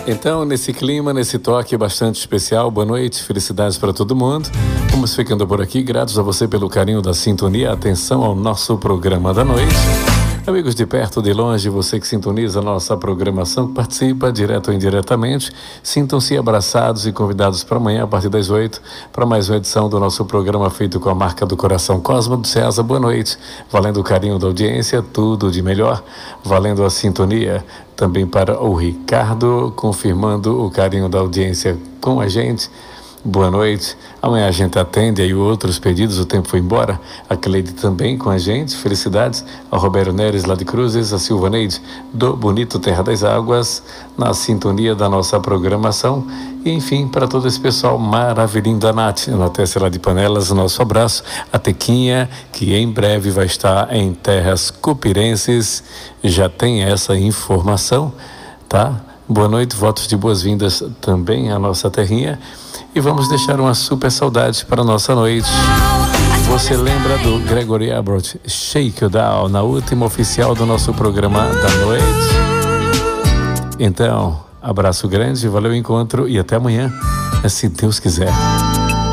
Então, nesse clima, nesse toque bastante especial, boa noite, felicidades para todo mundo. Vamos ficando por aqui, gratos a você pelo carinho da sintonia, atenção ao nosso programa da noite. Amigos de perto, de longe, você que sintoniza a nossa programação, que participa direto ou indiretamente, sintam-se abraçados e convidados para amanhã, a partir das 8, para mais uma edição do nosso programa feito com a marca do coração Cosmo do César. Boa noite, valendo o carinho da audiência, tudo de melhor, valendo a sintonia. Também para o Ricardo, confirmando o carinho da audiência com a gente. Boa noite. Amanhã a gente atende aí outros pedidos, o tempo foi embora. A Cleide também com a gente, felicidades. A Roberto Neres lá de Cruzes, a Silvaneide do Bonito Terra das Águas, na sintonia da nossa programação. E enfim, para todo esse pessoal maravilhoso da Nath, na Tessa lá de Panelas, nosso abraço. A Tequinha, que em breve vai estar em terras cupirenses, já tem essa informação, tá? Boa noite, votos de boas-vindas também à nossa terrinha. E vamos deixar uma super saudade para a nossa noite. Você lembra do Gregory Abbott, Shake You Down, na última oficial do nosso programa da noite? Então, abraço grande, valeu o encontro e até amanhã, se Deus quiser.